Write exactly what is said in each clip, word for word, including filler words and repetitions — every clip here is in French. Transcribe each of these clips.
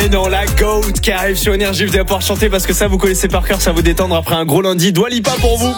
Et non, la GOAT qui arrive sur Énergie, vous allez pouvoir chanter parce que ça vous connaissez par cœur, ça vous détendre après un gros lundi. Dua Lipa pour vous.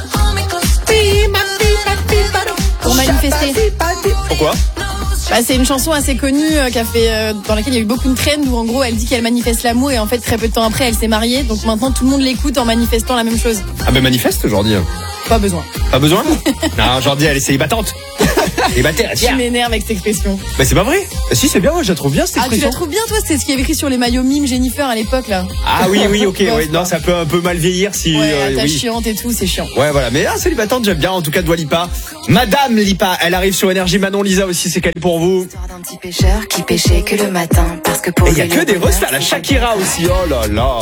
Pour manifester. Pourquoi? Bah, c'est une chanson assez connue euh, qui a fait, euh, dans laquelle il y a eu beaucoup de trends où en gros elle dit qu'elle manifeste l'amour et en fait très peu de temps après elle s'est mariée, donc maintenant tout le monde l'écoute en manifestant la même chose. Ah ben manifeste aujourd'hui. Pas besoin. Pas besoin? Non, aujourd'hui elle est célibatante. Célibataire, Tu m'énerves avec cette expression. Mais c'est pas vrai. Si, c'est bien, moi je la trouve bien cette Ah, tu expression. la trouves bien toi? C'est ce qui est écrit sur les maillots mime Jennifer à l'époque là. Ah oui, oui, ok, ouais, non, ça peut un peu mal vieillir si. Ouais, euh, ta oui. chiante et tout, c'est chiant. Ouais, voilà, mais ah, célibatante, j'aime bien, en tout cas, Dua Lipa. Madame Lipa, elle arrive sur Énergie. Manon Lisa aussi, c'est quelle pour vous? Histoire d'un petit pêcheur qui pêchait que le matin parce que pour Et il y a lui, que le des bonheur, refs à la c'est Shakira aussi, oh là là.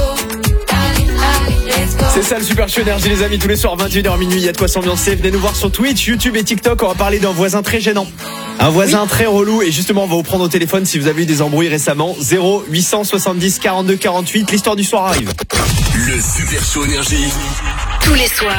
C'est ça le Super Show Énergie, les amis, tous les soirs vingt et une heures minuit, il y a de quoi s'ambiancer. Venez nous voir sur Twitch, YouTube et TikTok. On va parler d'un voisin très gênant, un voisin oui. très relou. Et justement, on va vous prendre au téléphone si vous avez eu des embrouilles récemment. Zéro huit cent soixante-dix quarante-deux quarante-huit. L'histoire du soir arrive. Le Super Show Énergie, tous les soirs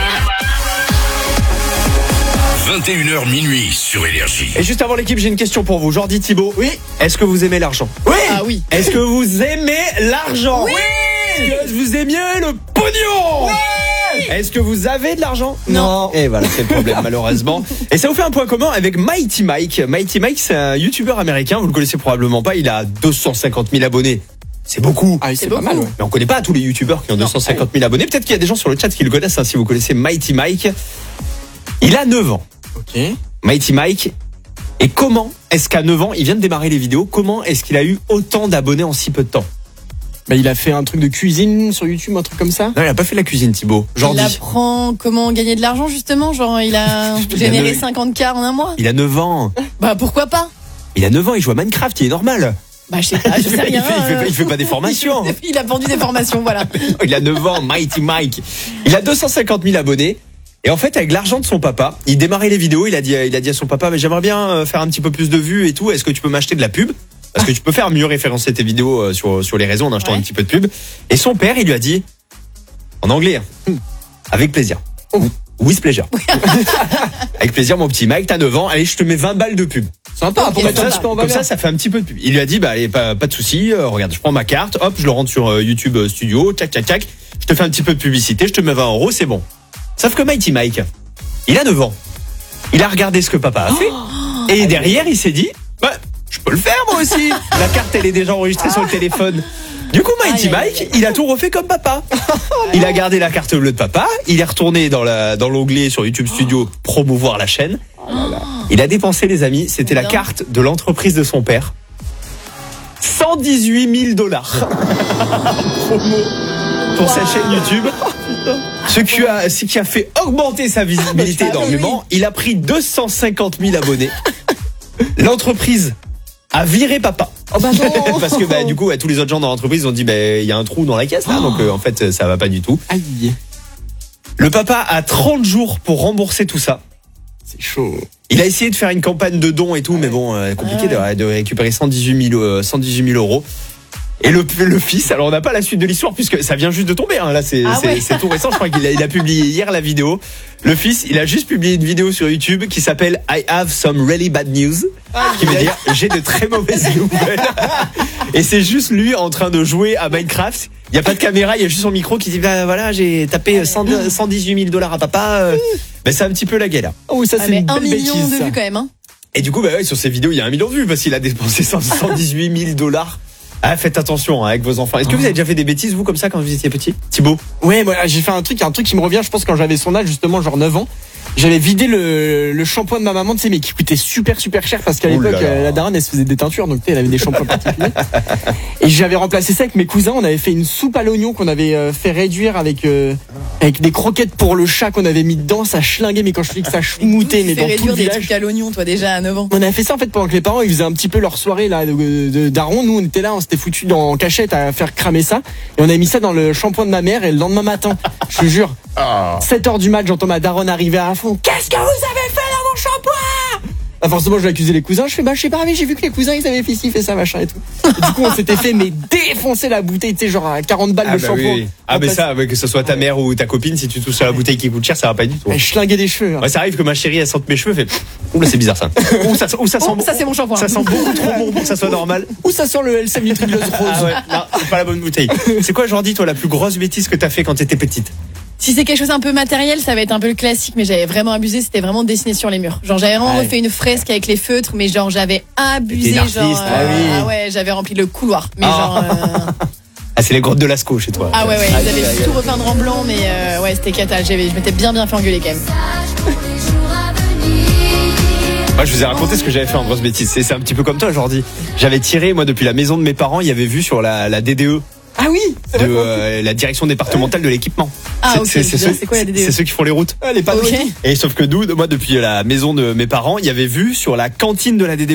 vingt et une heures minuit sur Énergie. Et juste avant l'équipe, j'ai une question pour vous. Jordi, Thibaut. Oui. Est-ce que vous aimez l'argent? Oui. Ah oui. Est-ce que vous aimez l'argent? Oui. Est-ce que vous aimiez le pognon? Oui. Est-ce que vous avez de l'argent? Non. Et voilà, c'est le problème malheureusement. Et ça vous fait un point commun avec Mighty Mike. Mighty Mike, c'est un youtubeur américain, vous le connaissez probablement pas, il a deux cent cinquante mille abonnés. C'est beaucoup. Ah, c'est pas mal, ouais. Mais on connaît pas tous les youtubeurs qui ont deux cent cinquante mille abonnés. Peut-être qu'il y a des gens sur le chat qui le connaissent, hein, si vous connaissez Mighty Mike. Il a neuf ans. Ok. Mighty Mike. Et comment est-ce qu'à neuf ans, il vient de démarrer les vidéos, comment est-ce qu'il a eu autant d'abonnés en si peu de temps? Bah, il a fait un truc de cuisine sur YouTube, un truc comme ça. Non, il a pas fait la cuisine, Thibaut. Jordi. Il apprend comment gagner de l'argent, justement. Genre, il a généré cinquante K en un mois. Il a neuf ans. Bah, pourquoi pas? Il a neuf ans, il joue à Minecraft, il est normal. Bah, je sais pas, je sais rien. il, fait, il, fait, il fait pas des formations. Il a vendu des formations, voilà. Il a neuf ans, Mighty Mike. Il a deux cent cinquante mille abonnés. Et en fait, avec l'argent de son papa, il démarrait les vidéos, il a dit, il a dit à son papa, mais j'aimerais bien faire un petit peu plus de vues et tout. Est-ce que tu peux m'acheter de la pub? Parce que tu peux faire mieux référencer tes vidéos sur, sur les réseaux en achetant ouais. un petit peu de pub. Et son père, il lui a dit, en anglais, hein, avec plaisir. Oh. With pleasure. Avec plaisir, mon petit Mike, t'as neuf ans, allez, je te mets vingt balles de pub. Sympa, okay, pour mettre ça, comme comme ça, ça fait un petit peu de pub. Il lui a dit, bah, allez, pas, pas de souci, euh, regarde, je prends ma carte, hop, je le rentre sur euh, YouTube Studio, tac, tac, tac, je te fais un petit peu de publicité, je te mets vingt euros, c'est bon. Sauf que Mighty Mike, il a neuf ans. Il a regardé ce que papa a fait. Oh, et derrière, il s'est dit, bah, je peux le faire moi aussi. La carte, elle est déjà enregistrée sur le téléphone. Du coup, Mighty Mike, il a tout refait comme papa. Il a gardé la carte bleue de papa. Il est retourné dans la dans l'onglet sur YouTube Studio promouvoir la chaîne. Il a dépensé, les amis, c'était la carte de l'entreprise de son père. cent dix-huit mille dollars. Promo pour sa chaîne YouTube. Ce qui a, ce qui a fait augmenter sa visibilité ah, énormément. Oui. Il a pris deux cent cinquante mille abonnés. L'entreprise a viré papa. Oh bah non. Parce que bah, du coup, ouais, tous les autres gens dans l'entreprise ont dit, bah, il y a un trou dans la caisse là, oh. donc euh, en fait, ça va pas du tout. Aïe. Le papa a trente jours pour rembourser tout ça. C'est chaud. Il a essayé de faire une campagne de dons et tout, ouais. mais bon, euh, compliqué ouais. de, de récupérer cent dix-huit mille euros. Et le, le fils, alors on n'a pas la suite de l'histoire puisque ça vient juste de tomber, hein. Là c'est ah ouais. tout récent, je crois qu'il a, il a publié hier la vidéo. Le fils, il a juste publié une vidéo sur YouTube qui s'appelle I have some really bad news, ah, qui veut dire j'ai de très mauvaises nouvelles. Et c'est juste lui en train de jouer à Minecraft. Il n'y a pas de caméra, il y a juste son micro qui dit bah, voilà, j'ai tapé cent dix-huit mille dollars à papa. Ben, c'est un petit peu la galère. Oh ça c'est ah, une un belle million bêtise, de ça. vues quand même. Hein. Et du coup bah ouais, sur ces vidéos il y a un million de vues parce qu'il a dépensé cent dix-huit mille dollars. Ah, faites attention hein, avec vos enfants. Est-ce que vous avez déjà fait des bêtises vous comme ça quand vous étiez petit, Thibaut? Ouais, moi j'ai fait un truc, un truc qui me revient, je pense quand j'avais son âge justement, genre neuf ans. J'avais vidé le, le shampoing de ma maman, tu sais, mais qui coûtait super super cher parce qu'à l'époque euh, la daronne elle se faisait des teintures, donc tu sais, elle avait des shampoings particuliers. Et j'avais remplacé ça avec mes cousins. On avait fait une soupe à l'oignon qu'on avait euh, fait réduire avec euh, avec des croquettes pour le chat qu'on avait mis dedans. Ça schlinguait, mais quand je te dis que ça schmoutait, mais dans tout le village. Des trucs à l'oignon, toi déjà à neuf ans. On avait fait ça en fait pendant que les parents ils faisaient un petit peu leur soirée là de, de daron. Nous on était là, on s'était foutu en cachette à faire cramer ça et on avait mis ça dans le shampoing de ma mère. Et le lendemain matin, je te jure, oh. sept heures du mat, j'entends ma daronne arriver à fond. Qu'est-ce que vous avez fait dans mon shampoing? Ah, forcément, je vais accuser les cousins. Je fais, bah, je sais pas, mais j'ai vu que les cousins, ils avaient fait ci, fait ça, machin et tout. Et du coup, on s'était fait, mais défoncer la bouteille, tu sais, genre à quarante balles Ah de bah shampoing. oui. Ah mais ça, ouais, que ce soit ta mère ou ta copine, si tu touches à la bouteille qui coûte cher, ça va pas du tout. Elle schlinguait des cheveux. Hein. Ouais, ça arrive que ma chérie elle sente mes cheveux, fait. Ouh là c'est bizarre ça. Ouh ça, ouh, ça sent. Oh, ça, c'est mon shampoing. Ça sent beaucoup trop bon pour que ça soit normal. Ou ça sent le L C M nitriglycose rose. Ah ouais, non, c'est pas la bonne bouteille. C'est quoi, Jordi, toi, la plus grosse bêtise que t'as fait quand t'étais petite? Si c'est quelque chose un peu matériel, ça va être un peu le classique, mais j'avais vraiment abusé, c'était vraiment dessiner sur les murs. Genre j'avais vraiment Ouais. refait une fresque avec les feutres, mais genre j'avais abusé, T'es une artiste, genre ah euh, oui. ah ouais, j'avais rempli le couloir. Mais Ah. genre euh, Ah, c'est les grottes de Lascaux chez toi. ah ouais ouais, Aïe, ils avaient aïe, tout aïe. repeindre en blanc, mais euh, ouais, c'était cata. J'avais, je m'étais bien bien fait engueuler quand même. Moi, je vous ai raconté ce que j'avais fait en grosse bêtise. C'est c'est un petit peu comme toi, Jordi. J'avais tiré, moi, depuis la maison de mes parents, il y avait vu sur la, la D D E. Ah oui, c'est De vrai. euh, la direction départementale de l'équipement. Ah, C'est- ok, c'est- je c'est veux dire, ceux- c'est quoi la D D E? C'est ceux qui font les routes. Ah, les panneaux. Ok. Et sauf que nous, moi, depuis la maison de mes parents, il y avait vu sur la cantine de la D D E.